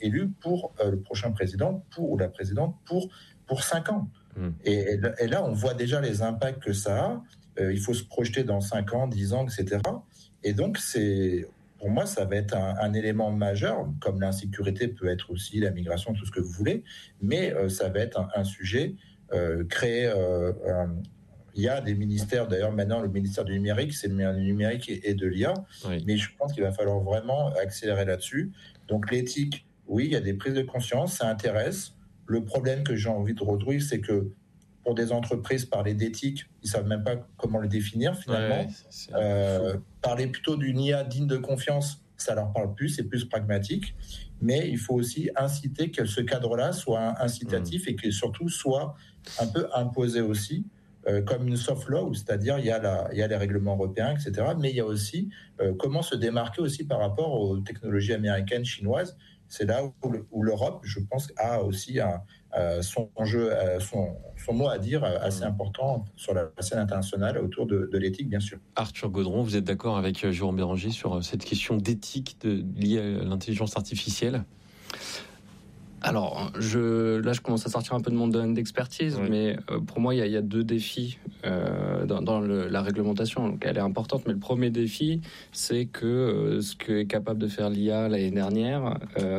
élu pour le prochain président ou la présidente pour 5 ans. Et là, on voit déjà les impacts que ça a. Il faut se projeter dans 5 ans, 10 ans, etc. Et donc, pour moi, ça va être un élément majeur, comme l'insécurité peut être aussi, la migration, tout ce que vous voulez, mais ça va être un sujet créé. Il y a des ministères, d'ailleurs maintenant le ministère du numérique, c'est le numérique et de l'IA, oui. Mais je pense qu'il va falloir vraiment accélérer là-dessus. Donc l'éthique, oui, il y a des prises de conscience, ça intéresse. Le problème que j'ai envie de retrouver, c'est que pour des entreprises, parler d'éthique, ils ne savent même pas comment le définir finalement. Ouais, parler plutôt d'une IA digne de confiance, ça leur parle plus, c'est plus pragmatique. Mais il faut aussi inciter que ce cadre-là soit incitatif et que surtout soit un peu imposé aussi. Comme une soft law, c'est-à-dire il y a les règlements européens, etc. Mais il y a aussi comment se démarquer aussi par rapport aux technologies américaines, chinoises. C'est là où l'Europe, je pense, a aussi son mot à dire assez important sur la scène internationale autour de l'éthique, bien sûr. Arthur Gaudron, vous êtes d'accord avec Jérôme Béranger sur cette question d'éthique liée à l'intelligence artificielle ? Alors, je commence à sortir un peu de mon domaine d'expertise, oui. Mais pour moi, il y a deux défis dans la réglementation. Donc, elle est importante, mais le premier défi, c'est que ce que est capable de faire l'IA l'année dernière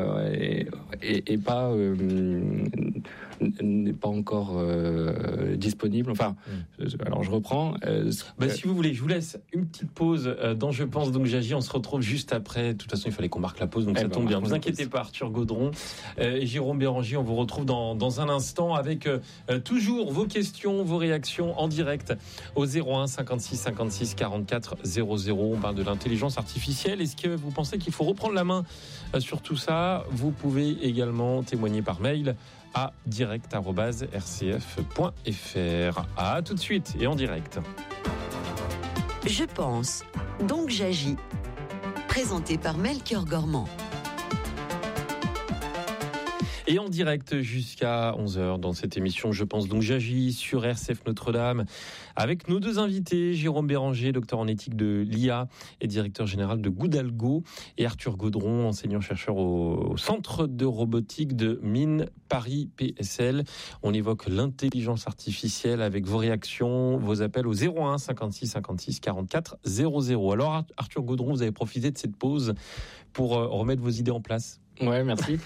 n'est pas encore disponible. Enfin, alors je reprends. Si vous voulez, je vous laisse une petite pause dans Je pense donc j'agis. On se retrouve juste après. De toute façon, il fallait qu'on marque la pause, donc ça tombe bien. Ne vous inquiétez pas, Arthur Gaudron et Jérôme Béranger. On vous retrouve dans un instant avec toujours vos questions, vos réactions en direct au 01 56 56 44 00. On parle de l'intelligence artificielle. Est-ce que vous pensez qu'il faut reprendre la main sur tout ça ? Vous pouvez également témoigner par mail à direct@rcf.fr. À tout de suite et en direct. Je pense, donc j'agis. Présenté par Melchior Gormand. Et en direct jusqu'à 11h dans cette émission Je pense donc j'agis sur RCF Notre-Dame avec nos deux invités, Jérôme Béranger, docteur en éthique de l'IA et directeur général de Goodalgo, et Arthur Gaudron, enseignant-chercheur au Centre de robotique de Mines Paris PSL. On évoque l'intelligence artificielle avec vos réactions, vos appels au 01 56 56 44 00. Alors Arthur Gaudron, vous avez profité de cette pause pour remettre vos idées en place. Ouais, merci.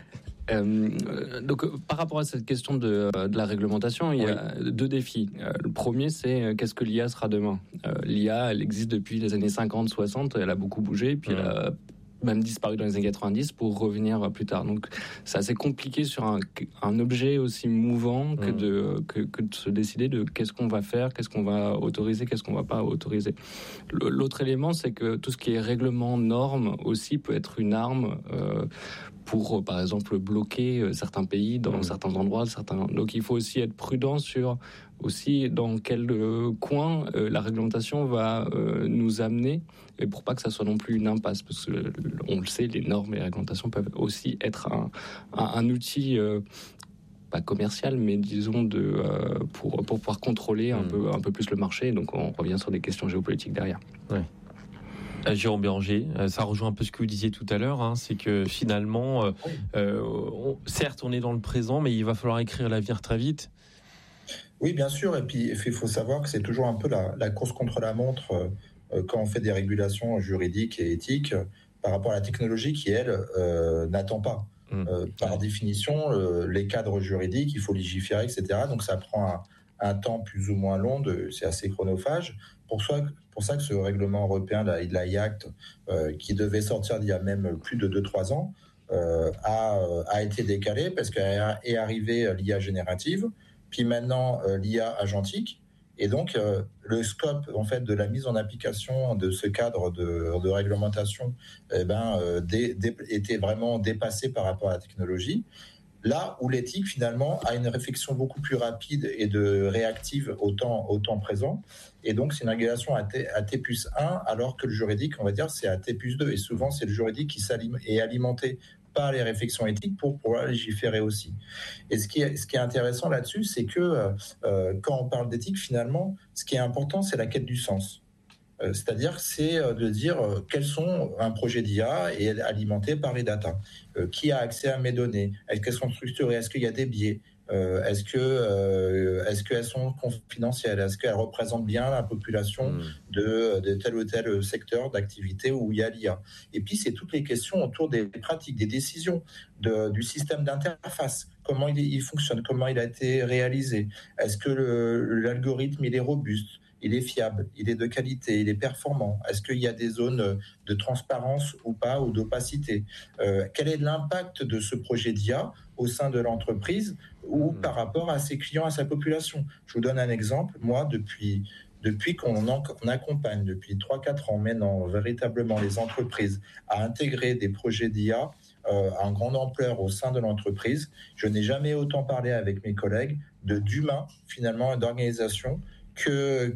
Donc, par rapport à cette question de la réglementation, il y a deux défis. Le premier, c'est qu'est-ce que l'IA sera demain ? L'IA, elle existe depuis les années 50-60, elle a beaucoup bougé, puis elle a même disparu dans les années 90 pour revenir plus tard. Donc, c'est assez compliqué sur un objet aussi mouvant que de se décider de qu'est-ce qu'on va faire, qu'est-ce qu'on va autoriser, qu'est-ce qu'on va pas autoriser. L'autre élément, c'est que tout ce qui est règlement, norme aussi peut être une arme pour, par exemple, bloquer certains pays dans certains endroits. Donc, il faut aussi être prudent sur aussi dans quel coin la réglementation va nous amener, et pour pas que ça soit non plus une impasse, parce que on le sait, les normes et les réglementations peuvent aussi être un outil pas commercial, mais disons pour pouvoir contrôler un peu plus le marché. Donc, on revient sur des questions géopolitiques derrière. Ouais. Jérôme Béranger, ça rejoint un peu ce que vous disiez tout à l'heure, c'est que finalement, certes, on est dans le présent, mais il va falloir écrire l'avenir très vite. Oui, bien sûr, et puis il faut savoir que c'est toujours un peu la course contre la montre quand on fait des régulations juridiques et éthiques par rapport à la technologie qui, elle, n'attend pas. Par définition, les cadres juridiques, il faut légiférer, etc. Donc ça prend un temps plus ou moins long, c'est assez chronophage. Pour ça que ce règlement européen, la Act, qui devait sortir il y a même plus de 2-3 ans, a été décalé parce qu'est arrivée l'IA générative, puis maintenant l'IA agentique, et donc le scope en fait de la mise en application de ce cadre de réglementation était vraiment dépassé par rapport à la technologie. Là où l'éthique, finalement, a une réflexion beaucoup plus rapide et réactive au temps présent. Et donc, c'est une régulation à T+1, alors que le juridique, on va dire, c'est à T+2. Et souvent, c'est le juridique qui est alimenté par les réflexions éthiques pour pouvoir légiférer aussi. Et ce qui est intéressant là-dessus, c'est que quand on parle d'éthique, finalement, ce qui est important, c'est la quête du sens. C'est-à-dire, c'est de dire quels sont un projet d'IA est alimenté par les data. Qui a accès à mes données? Est-ce qu'elles sont structurées? Est-ce qu'il y a des biais? Est-ce qu'elles sont confidentielles? Est-ce qu'elles représentent bien la population de tel ou tel secteur d'activité où il y a l'IA? Et puis, c'est toutes les questions autour des pratiques, des décisions, du système d'interface. Comment il fonctionne? Comment il a été réalisé? Est-ce que l'algorithme il est robuste? Il est fiable, il est de qualité, il est performant. Est-ce qu'il y a des zones de transparence ou pas, ou d'opacité? Quel est l'impact de ce projet d'IA au sein de l'entreprise ou par rapport à ses clients, à sa population? Je vous donne un exemple. Moi, depuis qu'on accompagne, depuis 3-4 ans maintenant, véritablement les entreprises à intégrer des projets d'IA en grande ampleur au sein de l'entreprise, je n'ai jamais autant parlé avec mes collègues d'humains, finalement, et d'organisation, que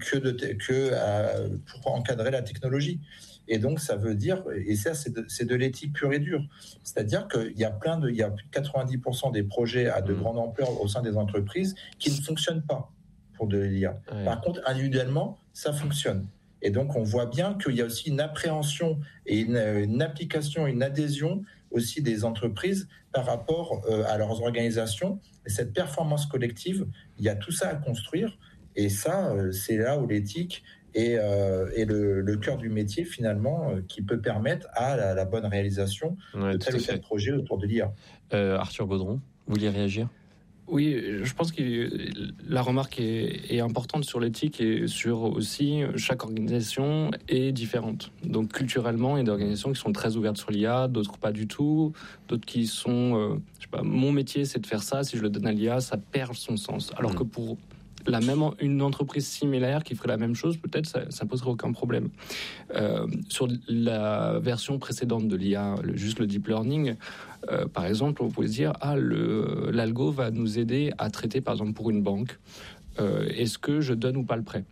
pour encadrer la technologie. Et donc, ça veut dire, et ça, c'est de l'éthique pure et dure. C'est-à-dire qu'il y a plus de 90% des projets à de grande ampleur au sein des entreprises qui ne fonctionnent pas pour de l'IA. Ouais. Par contre, individuellement, ça fonctionne. Et donc, on voit bien qu'il y a aussi une appréhension et une application, une adhésion aussi des entreprises par rapport à leurs organisations. Et cette performance collective, il y a tout ça à construire. Et ça, c'est là où l'éthique est le cœur du métier, finalement, qui peut permettre à la bonne réalisation de tel ou tel projet autour de l'IA. Arthur Gaudron, vous vouliez réagir ? Oui, je pense que la remarque est importante sur l'éthique et sur aussi chaque organisation est différente. Donc culturellement, il y a des organisations qui sont très ouvertes sur l'IA, d'autres pas du tout, d'autres qui sont, je sais pas, mon métier c'est de faire ça, si je le donne à l'IA, ça perd son sens. Alors que pour une entreprise similaire qui ferait la même chose, peut-être ça poserait aucun problème. Sur la version précédente de l'IA, juste le deep learning, par exemple, on pourrait se dire l'algo va nous aider à traiter, par exemple, pour une banque. Est-ce que je donne ou pas le prêt?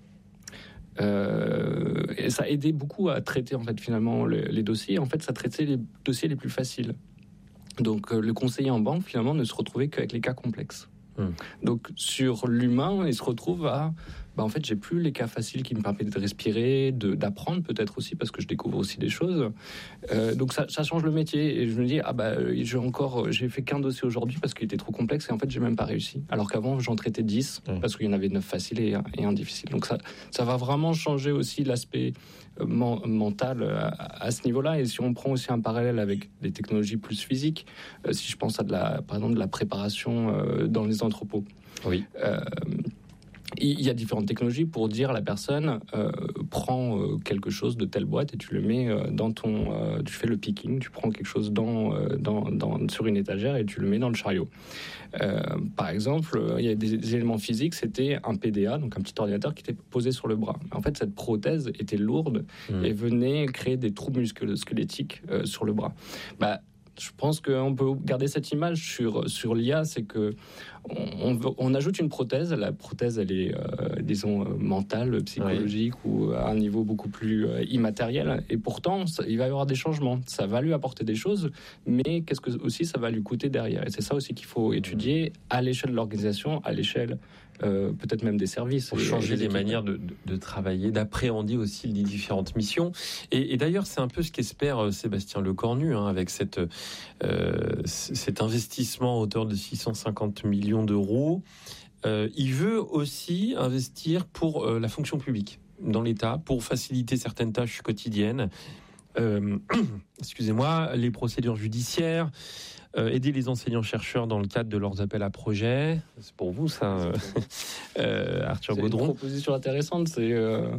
Et ça a aidé beaucoup à traiter en fait finalement les dossiers. En fait, ça traitait les dossiers les plus faciles. Donc, le conseiller en banque finalement ne se retrouvait qu'avec les cas complexes. Donc sur l'humain, il se retrouve à en fait j'ai plus les cas faciles qui me permettent de respirer, d'apprendre peut-être aussi parce que je découvre aussi des choses. Donc ça change le métier et je me dis j'ai fait qu'un dossier aujourd'hui parce qu'il était trop complexe et en fait j'ai même pas réussi. Alors qu'avant j'en traitais 10 parce qu'il y en avait 9 faciles et un difficile. Donc ça va vraiment changer aussi l'aspect mental à ce niveau-là. Et si on prend aussi un parallèle avec des technologies plus physiques, si je pense à par exemple de la préparation dans les entrepôts. Oui. Il y a différentes technologies pour dire à la personne prends quelque chose de telle boîte et tu le mets dans tu fais le picking, tu prends quelque chose sur une étagère et tu le mets dans le chariot. Par exemple, il y a des éléments physiques, c'était un PDA, donc un petit ordinateur qui était posé sur le bras. En fait, cette prothèse était lourde et venait créer des troubles musculo-squelettiques sur le bras. Je pense qu'on peut garder cette image sur l'IA, c'est que on ajoute une prothèse. La prothèse, elle est, mentale, psychologique ou à un niveau beaucoup plus immatériel. Et pourtant, il va y avoir des changements. Ça va lui apporter des choses, mais qu'est-ce que aussi ça va lui coûter derrière? Et c'est ça aussi qu'il faut étudier à l'échelle de l'organisation, à l'échelle peut-être même des services. Pour changer les manières de travailler, d'appréhender aussi les différentes missions. Et d'ailleurs, c'est un peu ce qu'espère Sébastien Lecornu avec cet investissement à hauteur de 650 millions d'euros. Il veut aussi investir pour la fonction publique dans l'État, pour faciliter certaines tâches quotidiennes. Excusez-moi, les procédures judiciaires, aider les enseignants-chercheurs dans le cadre de leurs appels à projets. C'est pour vous, ça, Arthur Gaudron. C'est une proposition intéressante. C'est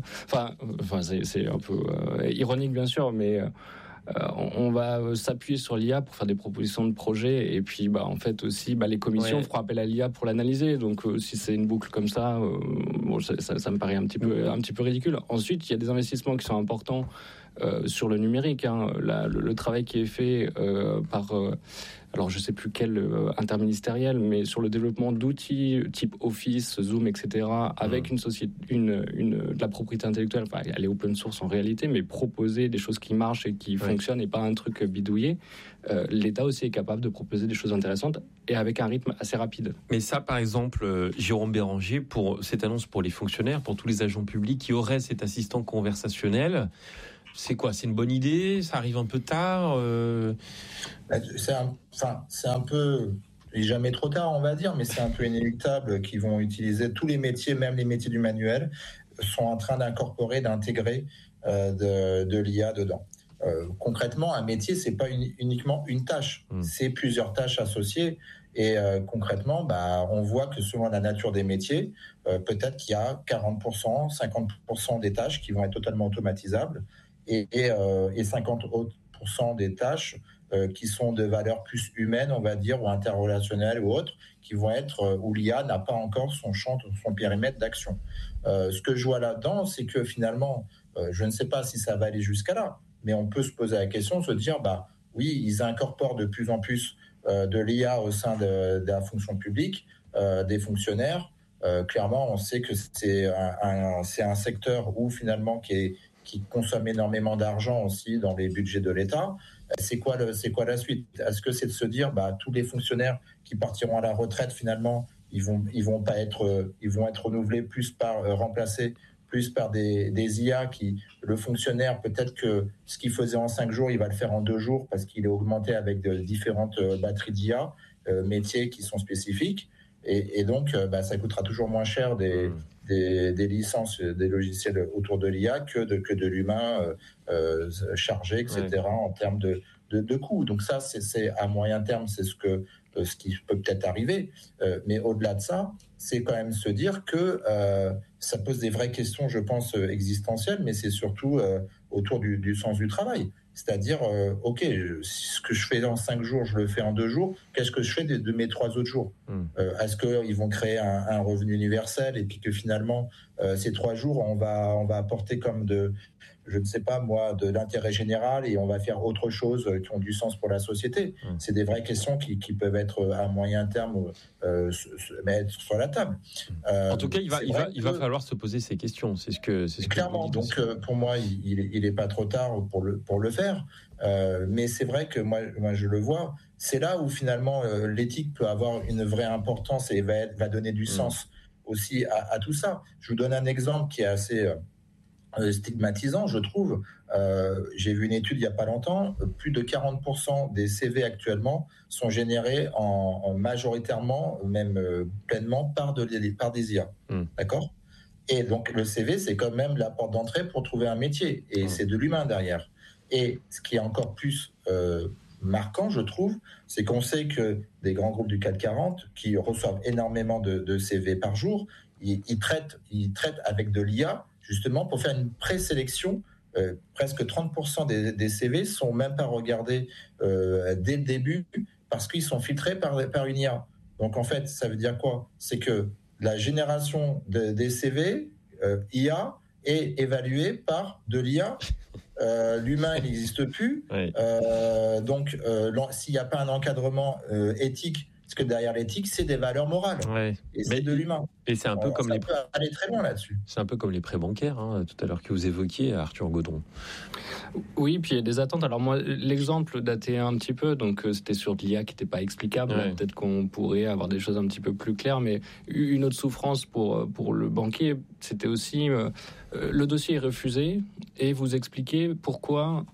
un peu ironique, bien sûr, mais on va s'appuyer sur l'IA pour faire des propositions de projets. Et puis, en fait, aussi, les commissions feront appel à l'IA pour l'analyser. Donc, si c'est une boucle comme ça, ça me paraît un petit peu ridicule. Ensuite, il y a des investissements qui sont importants sur le numérique. Le travail qui est fait par... alors je ne sais plus quel interministériel, mais sur le développement d'outils type Office, Zoom, etc., avec une société, de la propriété intellectuelle, enfin, elle est open source en réalité, mais proposer des choses qui marchent et qui fonctionnent et pas un truc bidouillé. L'État aussi est capable de proposer des choses intéressantes et avec un rythme assez rapide. Mais ça, par exemple, Jérôme Béranger, pour cette annonce pour les fonctionnaires, pour tous les agents publics qui auraient cet assistant conversationnel, c'est quoi? C'est une bonne idée? Ça arrive un peu tard? C'est un peu... jamais trop tard, on va dire, mais c'est un peu inéluctable qu'ils vont utiliser tous les métiers, même les métiers du manuel, sont en train d'intégrer de l'IA dedans. Concrètement, un métier, c'est pas uniquement une tâche, c'est plusieurs tâches associées. Et concrètement, on voit que selon la nature des métiers, peut-être qu'il y a 40%, 50% des tâches qui vont être totalement automatisables et 50% des tâches qui sont de valeur plus humaine, on va dire, ou interrelationnelle ou autre, qui vont être où l'IA n'a pas encore son périmètre d'action. Ce que je vois là-dedans, c'est que finalement, je ne sais pas si ça va aller jusqu'à là, mais on peut se poser la question, se dire, oui, ils incorporent de plus en plus de l'IA au sein de la fonction publique, des fonctionnaires. Clairement, on sait que c'est un secteur où finalement qui consomme énormément d'argent aussi dans les budgets de l'État. C'est quoi la suite? Est-ce que c'est de se dire tous les fonctionnaires qui partiront à la retraite finalement ils vont être renouvelés remplacés plus par des IA le fonctionnaire, peut-être que ce qu'il faisait en 5 jours, il va le faire en 2 jours parce qu'il est augmenté avec de différentes batteries d'IA, métiers qui sont spécifiques. Et donc, ça coûtera toujours moins cher des licences, des logiciels autour de l'IA que de l'humain chargé, etc., en termes de coûts. Donc ça, c'est à moyen terme, c'est ce qui peut peut-être arriver. Mais au-delà de ça, c'est quand même se dire que ça pose des vraies questions, je pense, existentielles, mais c'est surtout autour du sens du travail. C'est-à-dire, OK, ce que je fais en 5 jours, je le fais en 2 jours. Qu'est-ce que je fais de mes 3 autres jours? Est-ce qu'ils vont créer un revenu universel et puis que finalement, ces 3 jours, on va apporter comme je ne sais pas moi, de l'intérêt général et on va faire autre chose qui ont du sens pour la société. C'est des vraies questions qui peuvent être à moyen terme mettre sur la table. En tout cas, il va falloir se poser ces questions. C'est ce que clairement. Donc pour moi, il est pas trop tard pour le faire. Mais c'est vrai que moi je le vois. C'est là où finalement l'éthique peut avoir une vraie importance et va donner du sens aussi à tout ça. Je vous donne un exemple qui est assez stigmatisant, je trouve. J'ai vu une étude il n'y a pas longtemps, plus de 40% des CV actuellement sont générés en majoritairement, même pleinement, par des IA. D'accord? Et donc le CV, c'est quand même la porte d'entrée pour trouver un métier, et c'est de l'humain derrière. Et ce qui est encore plus marquant, je trouve, c'est qu'on sait que des grands groupes du CAC 40 qui reçoivent énormément de CV par jour, ils traitent avec de l'IA justement pour faire une présélection. Presque 30% des CV sont même pas regardés dès le début parce qu'ils sont filtrés par une IA. Donc en fait, ça veut dire quoi? C'est que la génération des CV IA est évaluée par de l'IA. L'humain, il n'existe plus. Oui. Donc s'il n'y a pas un encadrement éthique, parce que derrière l'éthique, c'est des valeurs morales. Ouais. Et c'est de l'humain. Et c'est un peu comme ça peut aller très loin là-dessus. C'est un peu comme les prêts bancaires, tout à l'heure que vous évoquiez, Arthur Gaudron. Oui, puis il y a des attentes. Alors moi, l'exemple datait un petit peu, donc c'était sur de l'IA qui n'était pas explicable. Ouais. Peut-être qu'on pourrait avoir des choses un petit peu plus claires, mais une autre souffrance pour le banquier, c'était aussi le dossier est refusé et vous expliquez pourquoi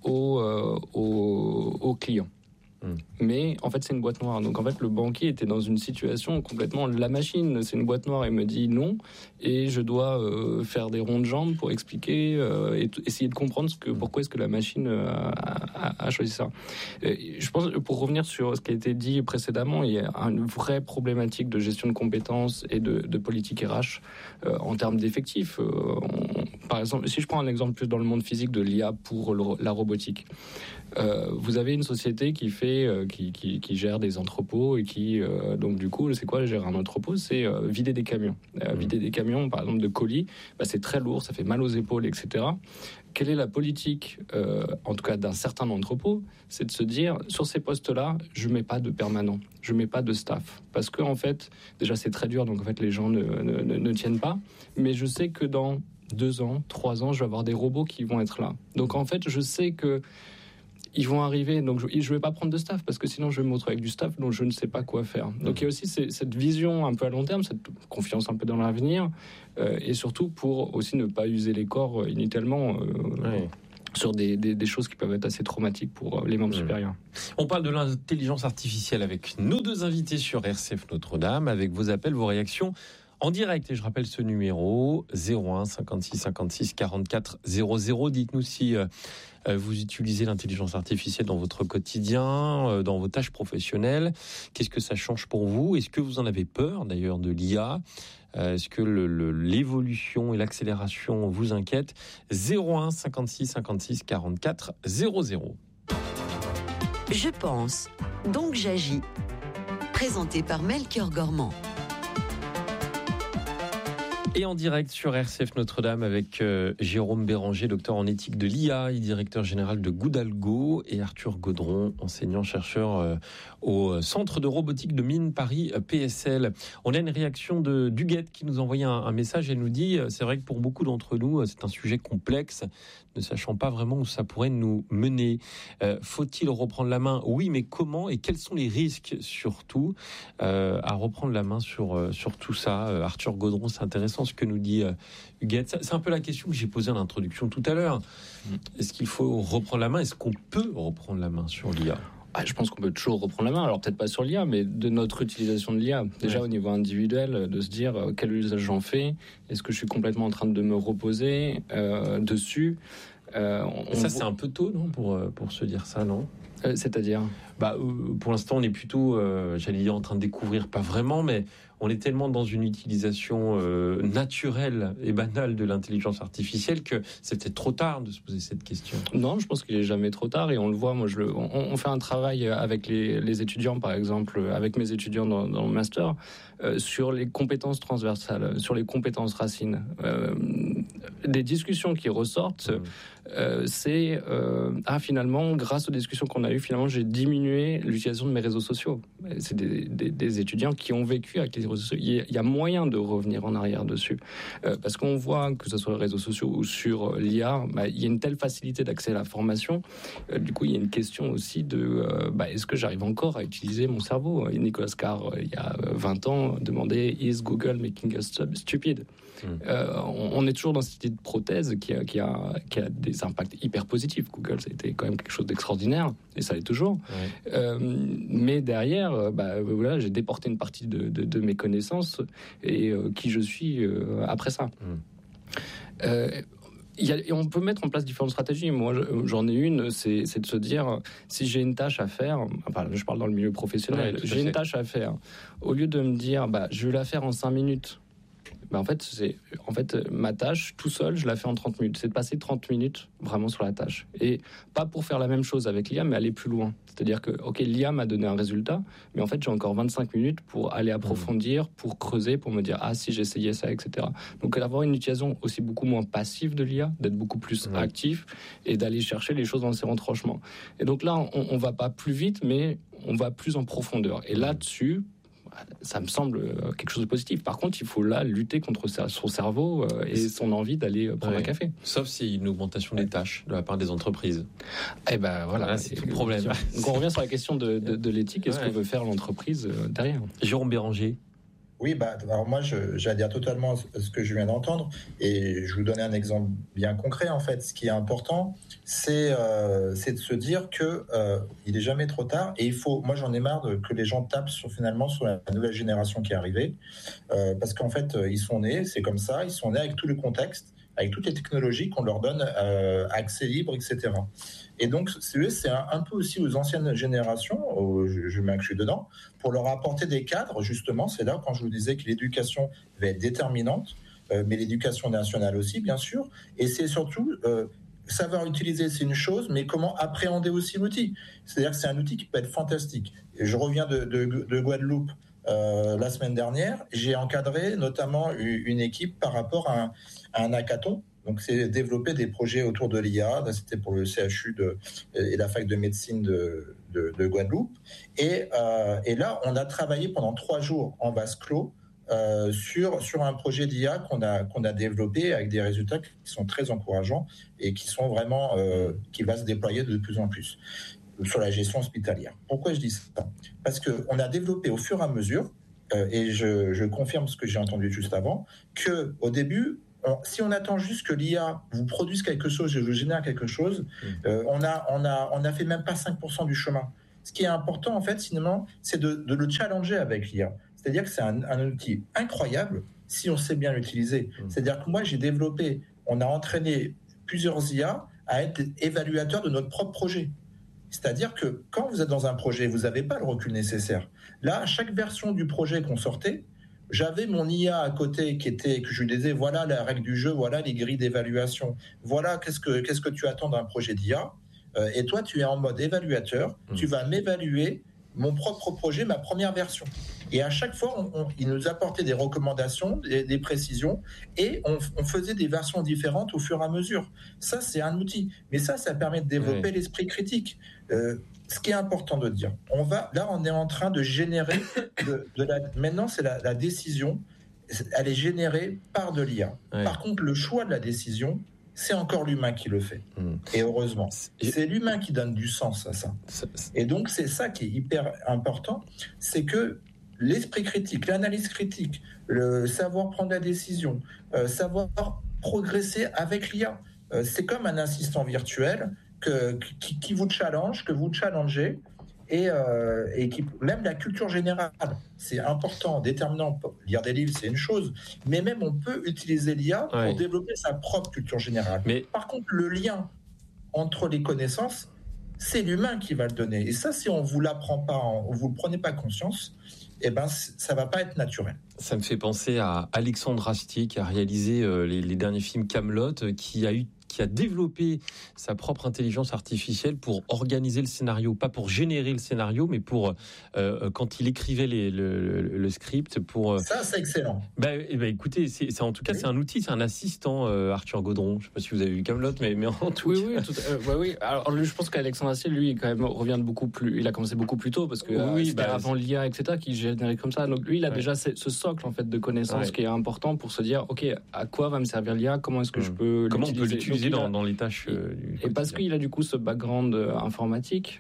aux clients. Mais en fait c'est une boîte noire, donc en fait le banquier était dans une situation complètement, la machine c'est une boîte noire et me dit non, et je dois faire des ronds de jambes pour expliquer et essayer de comprendre pourquoi est-ce que la machine a choisi ça. Je pense, pour revenir sur ce qui a été dit précédemment, il y a une vraie problématique de gestion de compétences et de politique RH en termes d'effectifs. par exemple, si je prends un exemple plus dans le monde physique de l'IA pour la robotique, vous avez une société qui gère des entrepôts et qui, donc du coup, c'est quoi gérer un entrepôt? C'est vider des camions. Vider des camions, par exemple, de colis, c'est très lourd, ça fait mal aux épaules, etc. Quelle est la politique, en tout cas d'un certain entrepôt? C'est de se dire, sur ces postes-là, je ne mets pas de permanent, je ne mets pas de staff. Parce que, en fait, déjà, c'est très dur, donc en fait, les gens ne tiennent pas. Mais je sais que dans 2 ans, 3 ans, je vais avoir des robots qui vont être là. Donc, en fait, je sais que ils vont arriver, donc je ne vais pas prendre de staff, parce que sinon je vais me retrouver avec du staff dont je ne sais pas quoi faire. Donc il y a aussi cette vision un peu à long terme, cette confiance un peu dans l'avenir, et surtout pour aussi ne pas user les corps inutilement sur des choses qui peuvent être assez traumatiques pour les membres supérieurs. On parle de l'intelligence artificielle avec nos 2 invités sur RCF Notre-Dame, avec vos appels, vos réactions en direct. Et je rappelle ce numéro 01 56 56 44 00. Dites-nous si vous utilisez l'intelligence artificielle dans votre quotidien, dans vos tâches professionnelles. Qu'est-ce que ça change pour vous? Est-ce que vous en avez peur d'ailleurs de l'IA? Est-ce que l'évolution et l'accélération vous inquiètent? 01 56 56 44 00. Je pense, donc j'agis. Présenté par Melchior Gormand. Et en direct sur RCF Notre-Dame avec Jérôme Béranger, docteur en éthique de l'IA et directeur général de Goudalgo, et Arthur Gaudron, enseignant-chercheur au Centre de robotique de Mines Paris PSL. On a une réaction de Duguette qui nous a envoyé un message. Elle nous dit, c'est vrai que pour beaucoup d'entre nous, c'est un sujet complexe, ne sachant pas vraiment où ça pourrait nous mener. Faut-il reprendre la main? Oui, mais comment et quels sont les risques surtout à reprendre la main sur tout ça? Arthur Gaudron, c'est intéressant ce que nous dit Huguette. C'est un peu la question que j'ai posée en introduction tout à l'heure. Est-ce qu'il faut reprendre la main? Est-ce qu'on peut reprendre la main sur l'IA? Je pense qu'on peut toujours reprendre la main, alors peut-être pas sur l'IA, mais de notre utilisation de l'IA. Déjà au niveau individuel, de se dire quel usage j'en fais, est-ce que je suis complètement en train de me reposer dessus. C'est un peu tôt, non, pour se dire ça, non? C'est-à-dire pour l'instant, on est plutôt, j'allais dire, en train de découvrir, pas vraiment, mais on est tellement dans une utilisation naturelle et banale de l'intelligence artificielle que c'est peut-être trop tard de se poser cette question. Non, je pense qu'il n'est jamais trop tard, et on le voit. Moi, on fait un travail avec les étudiants, par exemple, avec mes étudiants dans le master, sur les compétences transversales, sur les compétences racines. Des discussions qui ressortent, c'est finalement, grâce aux discussions qu'on a eues, finalement, j'ai diminué l'utilisation de mes réseaux sociaux. C'est des étudiants qui ont vécu avec les réseaux sociaux. Il y a moyen de revenir en arrière dessus. Parce qu'on voit, que ce soit les réseaux sociaux ou sur l'IA, il y a une telle facilité d'accès à la formation. Du coup, il y a une question aussi de est-ce que j'arrive encore à utiliser mon cerveau? Nicolas Carr, il y a 20 ans, demandait « Is Google making us stupid ?» On est toujours dans cette idée de prothèse qui a des impacts hyper positifs. Google, ça a été quand même quelque chose d'extraordinaire, et ça l'est toujours. Mais derrière, j'ai déporté une partie de mes connaissances et qui je suis après ça. On peut mettre en place différentes stratégies. Moi, j'en ai une, c'est de se dire, si j'ai une tâche à faire, je parle dans le milieu professionnel, j'ai une tâche à faire, au lieu de me dire, je vais la faire en 5 minutes, en fait, ma tâche, tout seul, je la fais en 30 minutes. C'est de passer 30 minutes vraiment sur la tâche. Et pas pour faire la même chose avec l'IA, mais aller plus loin. C'est-à-dire que, l'IA m'a donné un résultat, mais en fait, j'ai encore 25 minutes pour aller approfondir, pour creuser, pour me dire, si j'essayais ça, etc. Donc, avoir une utilisation aussi beaucoup moins passive de l'IA, d'être beaucoup plus actif et d'aller chercher les choses dans ses retranchements. Et donc là, on va pas plus vite, mais on va plus en profondeur. Et là-dessus, ça me semble quelque chose de positif. Par contre, il faut là lutter contre son cerveau et son envie d'aller prendre un café. Sauf s'il y a une augmentation des tâches de la part des entreprises. Voilà, c'est tout le problème. Donc on revient sur la question de l'éthique et ce que veut faire l'entreprise derrière. Jérôme Béranger. Oui, alors moi, j'adhère totalement à ce que je viens d'entendre, et je vous donner un exemple bien concret. En fait, ce qui est important, c'est de se dire que il est jamais trop tard, et moi, j'en ai marre que les gens tapent sur la nouvelle génération qui est arrivée, parce qu'en fait, ils sont nés, c'est comme ça, ils sont nés avec tout le contexte, avec toutes les technologies qu'on leur donne accès libre, etc. Et donc, c'est un peu aussi aux anciennes générations, je m'inclus dedans, pour leur apporter des cadres, justement. C'est là, quand je vous disais que l'éducation va être déterminante, mais l'éducation nationale aussi, bien sûr. Et c'est surtout savoir utiliser, c'est une chose, mais comment appréhender aussi l'outil. C'est-à-dire que c'est un outil qui peut être fantastique. Et je reviens de Guadeloupe la semaine dernière. J'ai encadré notamment une équipe par rapport à un hackathon. Donc, c'est développer des projets autour de l'IA. Là, c'était pour le CHU et la fac de médecine de Guadeloupe. Et là, on a travaillé pendant 3 jours en vase clos sur un projet d'IA qu'on a développé avec des résultats qui sont très encourageants et qui sont vraiment qui va se déployer de plus en plus sur la gestion hospitalière. Pourquoi je dis ça ? Parce qu'on a développé au fur et à mesure, et je confirme ce que j'ai entendu juste avant, qu'au début, si on attend juste que l'IA vous produise quelque chose et vous génère quelque chose, on a fait même pas 5% du chemin. Ce qui est important, en fait, finalement, c'est de le challenger avec l'IA. C'est-à-dire que c'est un outil incroyable si on sait bien l'utiliser. C'est-à-dire que moi, on a entraîné plusieurs IA à être évaluateurs de notre propre projet. C'est-à-dire que quand vous êtes dans un projet, vous n'avez pas le recul nécessaire. Là, à chaque version du projet qu'on sortait, j'avais mon IA à côté que je lui disais, voilà la règle du jeu, voilà les grilles d'évaluation, voilà qu'est-ce que tu attends d'un projet d'IA. Et toi, tu es en mode évaluateur, tu vas m'évaluer mon propre projet, ma première version. Et à chaque fois, il nous apportait des recommandations, des précisions, et on faisait des versions différentes au fur et à mesure. Ça, c'est un outil. Mais ça permet de développer l'esprit critique. Ce qui est important de dire, on est en train de générer maintenant, c'est la décision, elle est générée par de l'IA. Ouais. Par contre, le choix de la décision, c'est encore l'humain qui le fait. Et heureusement, c'est l'humain qui donne du sens à ça. Et donc, c'est ça qui est hyper important, c'est que l'esprit critique, l'analyse critique, le savoir prendre la décision, savoir progresser avec l'IA, c'est comme un assistant virtuel qui vous challenge, que vous challengez, et qui, même la culture générale, c'est important, déterminant. Lire des livres, c'est une chose, mais même on peut utiliser l'IA pour développer sa propre culture générale. Mais par contre, le lien entre les connaissances, c'est l'humain qui va le donner. Et ça, si on vous l'apprend pas, vous ne prenez pas conscience, eh ben, ça va pas être naturel. Ça me fait penser à Alexandre Astier qui a réalisé les derniers films Kaamelott, qui a développé sa propre intelligence artificielle pour organiser le scénario, pas pour générer le scénario, mais pour quand il écrivait le script pour. Ça, c'est excellent. Écoutez, c'est en tout cas c'est un outil, c'est un assistant. Arthur Gaudron, je ne sais pas si vous avez vu Kaamelott, mais en tout cas. Oui. Alors je pense qu'Alexandre Astier, lui, quand même revient beaucoup plus. Il a commencé beaucoup plus tôt parce que c'était avant l'IA, etc., qui générait comme ça. Donc lui, il a déjà ce socle en fait de connaissances qui est important pour se dire, ok, à quoi va me servir l'IA, comment est-ce que je peux comment on peut l'utiliser dans les tâches et parce qu'il a du coup ce background informatique,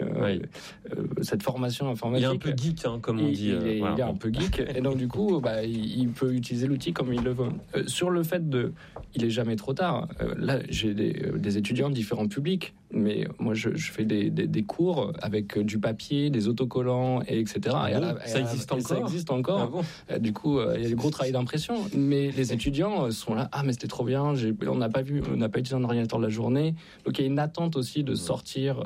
cette formation informatique. Il est un peu geek, comme on dit. Il est un peu geek, et donc du coup, il peut utiliser l'outil comme il le veut. Sur le fait il est jamais trop tard. Là, j'ai des étudiants de différents publics, mais moi je fais des cours avec du papier, des autocollants, etc. Ça existe encore. Ça existe encore. Ah bon. Du coup, il y a du gros travail d'impression, mais les étudiants sont là. Ah, mais c'était trop bien. On n'a pas utilisé un ordinateur de la journée. Donc il y a une attente aussi de sortir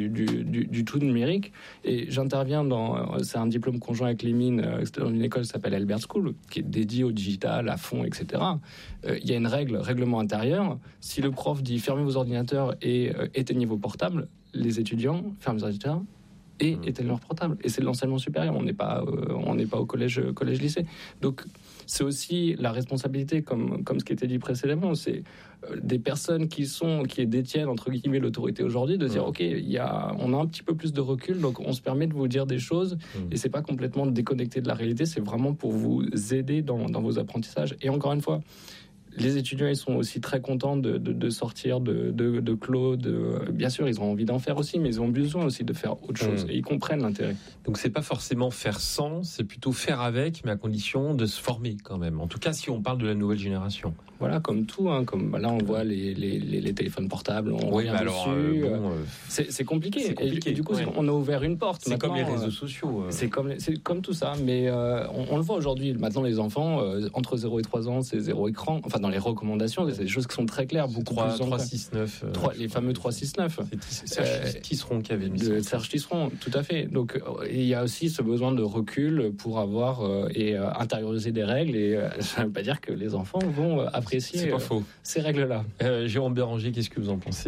du tout numérique. Et j'interviens c'est un diplôme conjoint avec les mines, dans une école qui s'appelle Albert School, qui est dédiée au digital à fond, etc. Il y a une règlement intérieur. Si le prof dit fermez vos ordinateurs et éteignez vos portables, les étudiants ferment les ordinateurs et éteignent leurs portables. Et c'est de l'enseignement supérieur. On n'est pas au collège-lycée. Donc c'est aussi la responsabilité, comme ce qui était dit précédemment, c'est des personnes qui détiennent entre guillemets l'autorité aujourd'hui, de dire ok, on a un petit peu plus de recul, donc on se permet de vous dire des choses, et c'est pas complètement déconnecté de la réalité, c'est vraiment pour vous aider dans vos apprentissages. Et encore une fois, les étudiants, ils sont aussi très contents de sortir de clos. Bien sûr, ils ont envie d'en faire aussi, mais ils ont besoin aussi de faire autre chose. Et ils comprennent l'intérêt. Donc, c'est pas forcément faire sans, c'est plutôt faire avec, mais à condition de se former quand même. En tout cas, si on parle de la nouvelle génération. Voilà, comme tout. Comme là, on voit les téléphones portables. On revient dessus. C'est compliqué. Et du coup, on a ouvert une porte. C'est comme les réseaux sociaux. C'est comme tout ça. Mais on le voit aujourd'hui. Maintenant, les enfants, entre 0 et 3 ans, c'est 0 écran. Enfin, dans les recommandations, c'est des choses qui sont très claires, beaucoup 369. Les fameux 369. C'est Serge Tisseron qui avait mis ça. Serge Tisseron, tout à fait. Donc il y a aussi ce besoin de recul pour avoir intérioriser des règles, et ça ne veut pas dire que les enfants vont apprécier ces règles-là. Jérôme Béranger, qu'est-ce que vous en pensez ?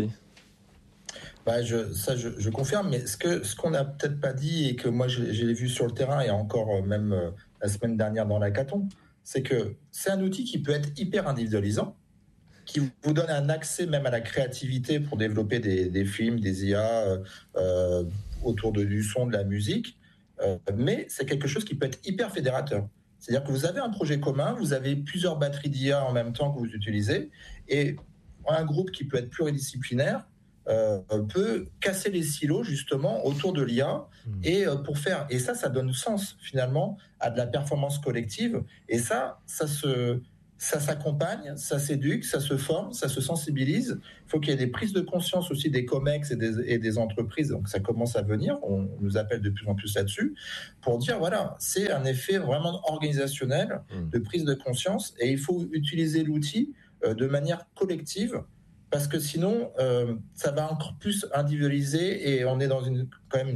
Je confirme, mais ce qu'on n'a peut-être pas dit et que moi je l'ai vu sur le terrain et encore même la semaine dernière dans l'hackathon, c'est que c'est un outil qui peut être hyper individualisant, qui vous donne un accès même à la créativité pour développer des films, des IA autour du son, de la musique, mais c'est quelque chose qui peut être hyper fédérateur. C'est-à-dire que vous avez un projet commun, vous avez plusieurs batteries d'IA en même temps que vous utilisez, et un groupe qui peut être pluridisciplinaire peut casser les silos justement autour de l'IA et ça donne sens finalement à de la performance collective, et ça s'accompagne, ça s'éduque, ça se forme, ça se sensibilise. Il faut qu'il y ait des prises de conscience aussi des COMEX et des entreprises, donc ça commence à venir, on nous appelle de plus en plus là-dessus, pour dire voilà, c'est un effet vraiment organisationnel de prise de conscience, et il faut utiliser l'outil de manière collective, parce que sinon, ça va encore plus individualiser, et on est dans une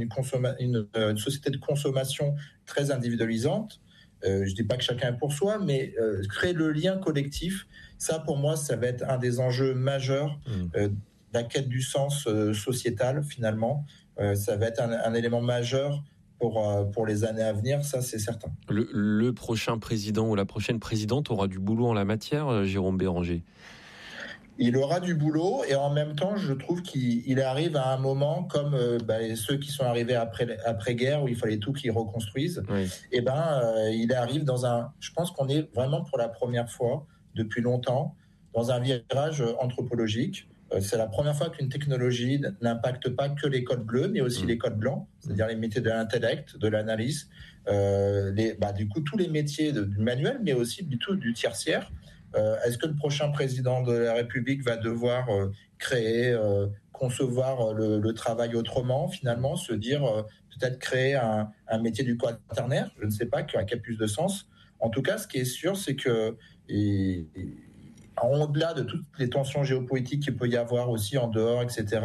société de consommation très individualisante. Je ne dis pas que chacun est pour soi, mais créer le lien collectif, ça pour moi, ça va être un des enjeux majeurs de la quête du sens sociétal finalement. Ça va être un élément majeur pour les années à venir, ça c'est certain. Le prochain président ou la prochaine présidente aura du boulot en la matière, Jérôme Béranger. Il aura du boulot, et en même temps, je trouve qu'il arrive à un moment comme ceux qui sont arrivés après-guerre, où il fallait tout qu'ils reconstruisent. Oui. Il arrive je pense qu'on est vraiment pour la première fois depuis longtemps dans un virage anthropologique. C'est la première fois qu'une technologie n'impacte pas que les codes bleus, mais aussi les codes blancs, c'est-à-dire les métiers de l'intellect, de l'analyse, du coup tous les métiers du manuel, mais aussi du tertiaire. Est-ce que le prochain président de la République va devoir concevoir le travail autrement, finalement, se dire peut-être créer un métier du quaternaire ? Je ne sais pas, qui a plus de sens. En tout cas, ce qui est sûr, c'est que au-delà de toutes les tensions géopolitiques qu'il peut y avoir aussi en dehors, etc.,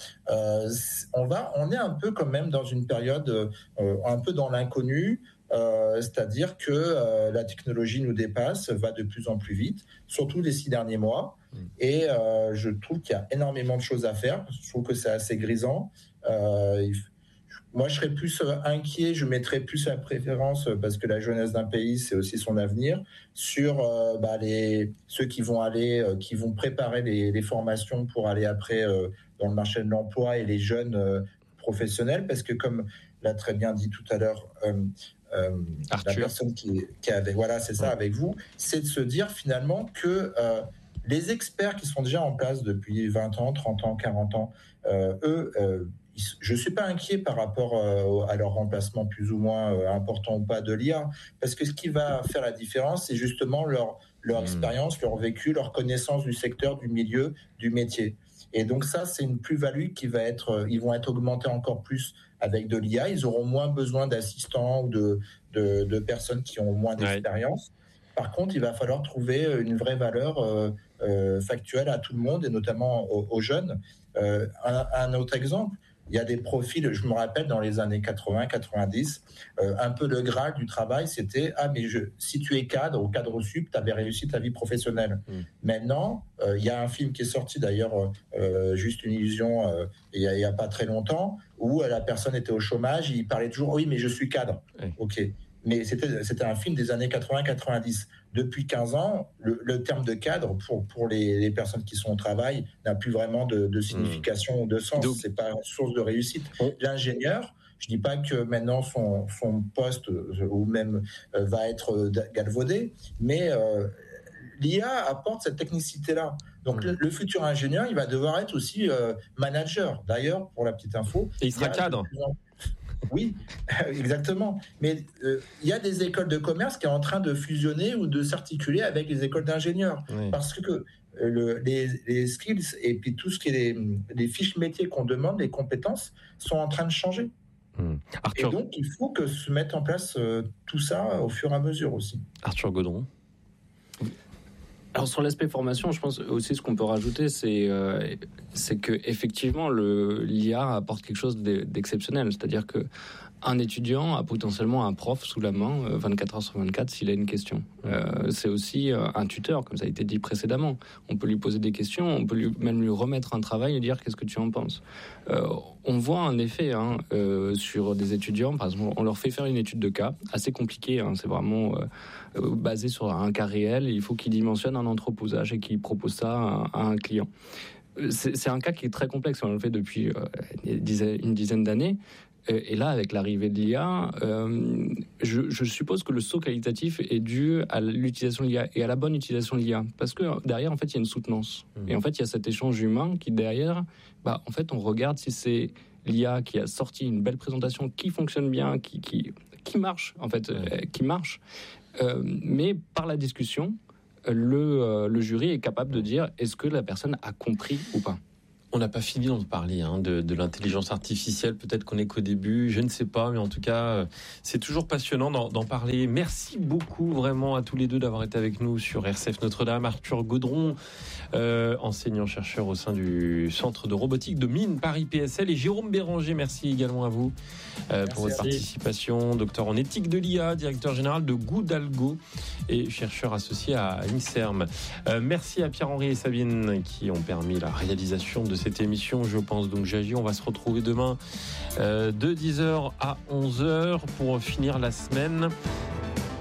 on est un peu quand même dans une période un peu dans l'inconnu. C'est-à-dire que la technologie nous dépasse, va de plus en plus vite, surtout les 6 derniers mois. Et je trouve qu'il y a énormément de choses à faire. Je trouve que c'est assez grisant. Moi, je serais plus inquiet, je mettrais plus la préférence, parce que la jeunesse d'un pays, c'est aussi son avenir, sur ceux qui vont préparer les formations pour aller après dans le marché de l'emploi, et les jeunes professionnels, parce que comme l'a très bien dit tout à l'heure la personne qui avait, c'est ça avec vous, c'est de se dire finalement que les experts qui sont déjà en place depuis 20 ans, 30 ans, 40 ans, je ne suis pas inquiet par rapport à leur remplacement plus ou moins important ou pas de l'IA, parce que ce qui va faire la différence, c'est justement leur expérience, leur vécu, leur connaissance du secteur, du milieu, du métier. Et donc ça, c'est une plus-value ils vont être augmentés encore plus avec de l'IA. Ils auront moins besoin d'assistants ou de personnes qui ont moins d'expérience. Par contre, il va falloir trouver une vraie valeur factuelle à tout le monde, et notamment aux jeunes. Un autre exemple, il y a des profils, je me rappelle dans les années 80, 90, un peu le Graal du travail, c'était si tu es cadre ou cadre sup, tu avais réussi ta vie professionnelle. Maintenant, il y a un film qui est sorti d'ailleurs, Juste une illusion, il n'y a pas très longtemps, où la personne était au chômage, il parlait toujours oui, mais je suis cadre. Ok. Mais c'était un film des années 80-90. Depuis 15 ans, le terme de cadre pour les personnes qui sont au travail n'a plus vraiment de signification ou de sens. Ce n'est pas une source de réussite. L'ingénieur, je ne dis pas que maintenant son poste ou même va être galvaudé, mais l'IA apporte cette technicité-là. Donc le futur ingénieur, il va devoir être aussi manager. D'ailleurs, pour la petite info... Et il sera cadre. Oui, exactement. Mais il y a des écoles de commerce qui sont en train de fusionner ou de s'articuler avec les écoles d'ingénieurs. Oui. Parce que les skills et puis tout ce qui est les fiches métiers qu'on demande, les compétences, sont en train de changer. Arthur... Et donc, il faut que se mette en place tout ça au fur et à mesure aussi. Arthur Gaudron. Alors sur l'aspect formation, je pense aussi ce qu'on peut rajouter, c'est que effectivement l'IA apporte quelque chose d'exceptionnel. C'est-à-dire que un étudiant a potentiellement un prof sous la main 24 heures sur 24 s'il a une question. C'est aussi un tuteur, comme ça a été dit précédemment. On peut lui poser des questions, on peut même lui remettre un travail et dire qu'est-ce que tu en penses. On voit un effet sur des étudiants. Par exemple, on leur fait faire une étude de cas assez compliquée. C'est vraiment basé sur un cas réel. Et il faut qu'ils dimensionnent un entreposage et qu'ils proposent ça à un client. C'est un cas qui est très complexe. On le fait depuis une dizaine d'années. Et là, avec l'arrivée de l'IA, je suppose que le saut qualitatif est dû à l'utilisation de l'IA et à la bonne utilisation de l'IA. Parce que derrière, en fait, il y a une soutenance. Et en fait, il y a cet échange humain qui, derrière, en fait, on regarde si c'est l'IA qui a sorti une belle présentation, qui fonctionne bien, qui marche, en fait, qui marche. Mais par la discussion, le jury est capable de dire est-ce que la personne a compris ou pas. On n'a pas fini d'en parler de l'intelligence artificielle. Peut-être qu'on n'est qu'au début, je ne sais pas. Mais en tout cas, c'est toujours passionnant d'en parler. Merci beaucoup vraiment à tous les deux d'avoir été avec nous sur RCF Notre-Dame. Arthur Gaudron, enseignant-chercheur au sein du Centre de robotique de Mines Paris PSL. Et Jérôme Béranger, merci également à vous pour votre participation. Docteur en éthique de l'IA, directeur général de Goudalgo et chercheur associé à INSERM. Merci à Pierre-Henri et Sabine qui ont permis la réalisation de cette émission. Je pense donc j'agis. On va se retrouver demain de 10h à 11h pour finir la semaine